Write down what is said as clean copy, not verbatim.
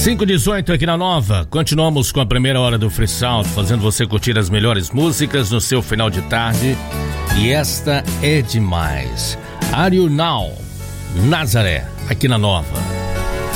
5h18 aqui na Nova. Continuamos com a primeira hora do Free Sound, fazendo você curtir as melhores músicas no seu final de tarde. E esta é demais. Are You Now? Nazaré, aqui na Nova.